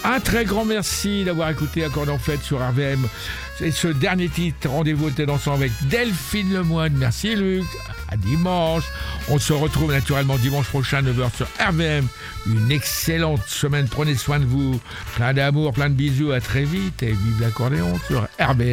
Un très grand merci d'avoir écouté Accords en fête sur RVM. Et ce dernier titre, Rendez-vous était dansant avec Delphine Lemoine. Merci Luc. À dimanche. On se retrouve naturellement dimanche prochain, 9h sur RVM. Une excellente semaine. Prenez soin de vous. Plein d'amour, plein de bisous. À très vite. Et vive l'accordéon sur RVM.